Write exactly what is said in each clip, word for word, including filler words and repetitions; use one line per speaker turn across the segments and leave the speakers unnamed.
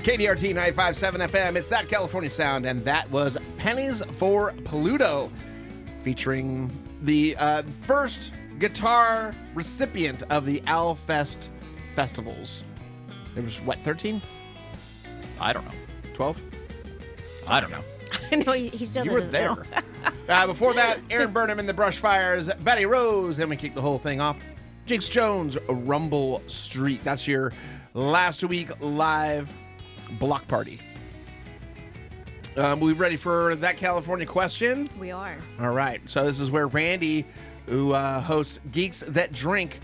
K D R T ninety-five point seven F M. It's That California Sound, and that was Pennies for Pluto, featuring the uh, first guitar recipient of the Alfest festivals. It was, what, thirteen?
I don't know.
twelve?
I don't know.
I know, he, he still
You were
doesn't
there.
know.
uh, before that, Aaron Burnham and the Brushfires, Betty Rose. Then we kick the whole thing off. Jinx Jones, Rumble Street. That's your last week live block party. Um, we ready for That California Question?
We are.
All right. So this is where Randy, who uh, hosts Geeks That Drink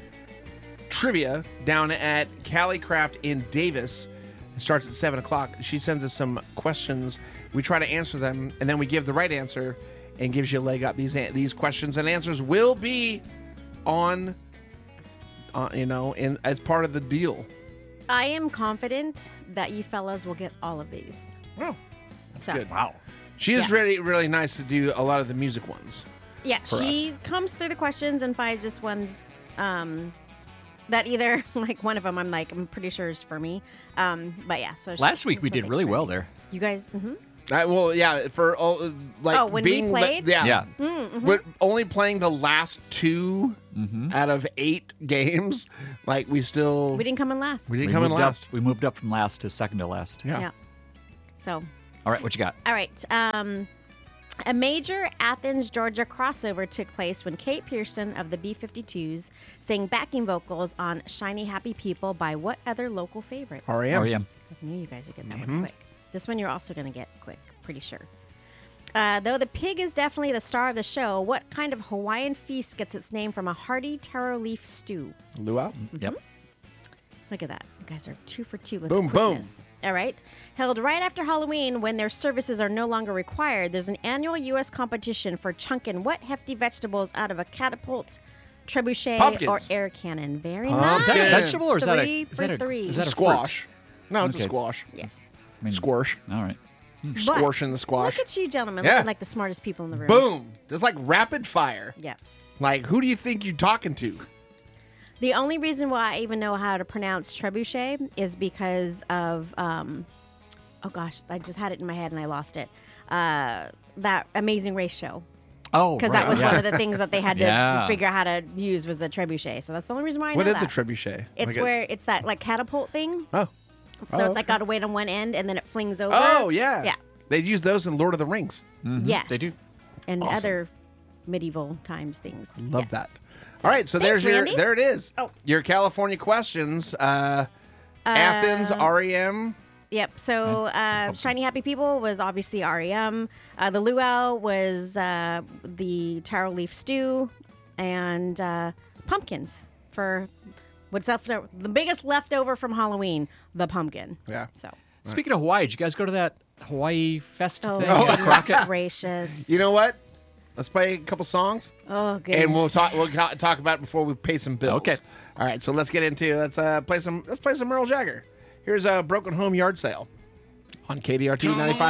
Trivia down at Cali Craft in Davis. It starts at seven o'clock. She sends us some questions. We try to answer them, and then we give the right answer and gives you a leg up. These these questions and answers will be on, uh, you know, in as part of the deal.
I am confident that you fellas will get all of these.
Oh,
So,
good.
Wow.
She is
Yeah.
really, really nice to do a lot of the music ones.
yeah,
For
she comes through the questions and finds this one's um, that either, like one of them, I'm like, I'm pretty sure is for me. Um, but yeah, so she-
Last week we
so
did
thanks,
really well
Randy.
there.
You guys, mhm.
Uh, well, yeah, for all uh, like
Oh, when we
being le-
played?
yeah,
Yeah.
Mm-hmm.
but only playing the last two out of eight games, like we still
we didn't come in last.
we didn't
We
come in
moved
last.
Up, we moved up from last to second to last.
Yeah.
Yeah. So,
All right, what you got?
all right. Um, a major Athens, Georgia crossover took place when Kate Pearson of the B fifty-twos sang backing vocals on Shiny Happy People by what other local favorite?
R E M.
R E M.
I knew you guys would get that
Mm-hmm.
one quick. This one you're also going to get quick, pretty sure. Uh, though the pig is definitely the star of the show, what kind of Hawaiian feast gets its name from a hearty taro leaf stew?
Luau.
Yep.
Look at that. You guys are two for two with
Boom,
quickness. All right. Held right after Halloween when their services are no longer required, there's an annual U S competition for chunking what hefty vegetables out of a catapult, trebuchet,
Pumpkins.
or air cannon. Very
Pumpkins.
nice.
Is that a
Yes.
vegetable or is that a
Three
is that
for
a,
three.
is that a
Squash. No, it's
Okay,
a
it's-
squash.
Yes.
fruit? I mean,
Squash.
All right.
But
Squash in the squash.
Look at you, gentlemen.
Yeah.
Looking like the smartest people in the room.
Boom. Just like rapid fire.
Yeah.
Like, who do you think you're talking to?
The only reason why I even know how to pronounce trebuchet is because of, um, oh gosh, I just had it in my head and I lost it. Uh, that Amazing Race show.
Oh,
Because
right.
that was
yeah.
one of the things that they had to
Yeah.
figure out how to use was the trebuchet. So that's the only reason why I
What
know
is
that.
a trebuchet?
It's
Like a-
where it's that like catapult thing.
Oh.
So
Oh,
it's like got to wait on one end and then it flings over.
Oh, yeah.
Yeah.
They use those in Lord of the Rings.
Yes.
they do.
And
Awesome.
other medieval times things.
Love
Yes.
that. All right, so
Thanks,
there's your
Randy.
there it is.
Oh.
Your California questions. Uh, Athens, R E M.
Yep. So uh, Shiny Happy People was obviously R E M. Uh, the luau was uh, the taro leaf stew, and uh, pumpkins for what's left over, the biggest leftover from Halloween, the pumpkin.
Yeah.
So.
Speaking of Hawaii, did you guys go to that Hawaii Fest
Oh,
thing?
goodness
at Crockett?
gracious.
You know what? Let's play a couple songs,
Oh, goodness.
and we'll talk. We'll co- talk about it before we pay some bills.
Okay.
All right. So let's get into let's uh, play some let's play some Merle Jagger. Here's a Broken Home Yard Sale on K D R T ninety-five.